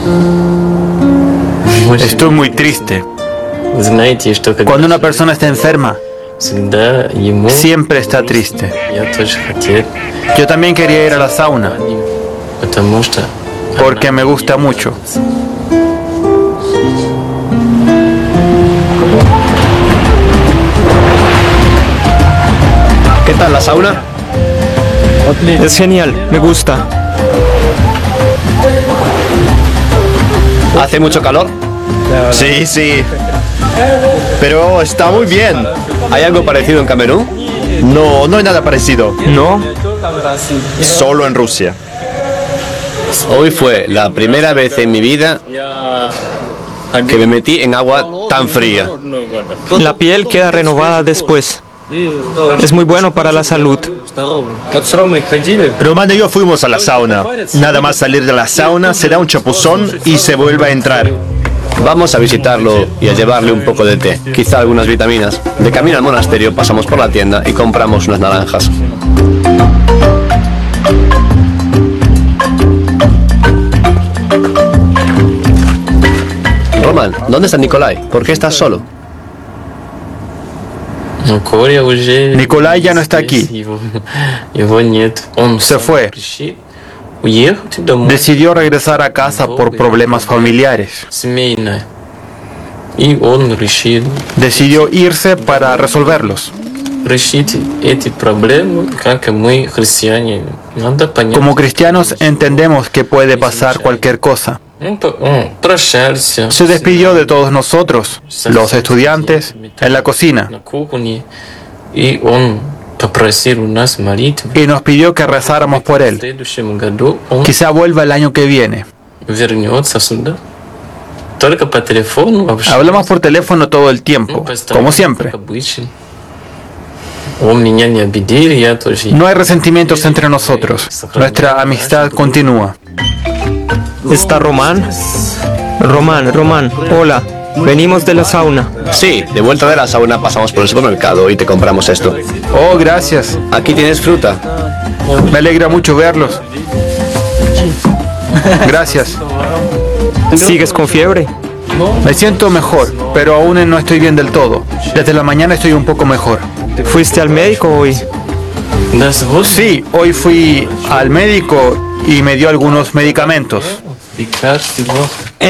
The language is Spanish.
Estoy muy triste. Cuando una persona está enferma, siempre está triste. Yo también quería ir a la sauna, porque me gusta mucho. ¿Qué tal la sauna? Es genial, me gusta. ¿Hace mucho calor? Sí, sí. Pero está muy bien. ¿Hay algo parecido en Camerún? No, no hay nada parecido. ¿No? Solo en Rusia. Hoy fue la primera vez en mi vida que me metí en agua tan fría. La piel queda renovada después. Es muy bueno para la salud. Román y yo fuimos a la sauna. Nada más salir de la sauna, se da un chapuzón y se vuelve a entrar. Vamos a visitarlo y a llevarle un poco de té, quizá algunas vitaminas. De camino al monasterio pasamos por la tienda y compramos unas naranjas. Román, ¿dónde está Nikolai? ¿Por qué estás solo? Nikolai ya no está aquí. Se fue. Decidió regresar a casa por problemas familiares. Decidió irse para resolverlos. Como cristianos entendemos que puede pasar cualquier cosa. Se despidió de todos nosotros, los estudiantes, en la cocina. Y nos pidió que rezáramos por él. Quizá vuelva el año que viene. Hablamos por teléfono todo el tiempo, como siempre. No hay resentimientos entre nosotros. Nuestra amistad continúa. ¿Está Román? Román, hola. Venimos de la sauna. Sí, de vuelta de la sauna pasamos por el supermercado y te compramos esto. Oh, gracias. Aquí tienes fruta. Me alegra mucho verlos. Gracias. ¿Sigues con fiebre? Me siento mejor, pero aún no estoy bien del todo. Desde la mañana estoy un poco mejor. ¿Fuiste al médico hoy? Sí, hoy fui al médico y me dio algunos medicamentos.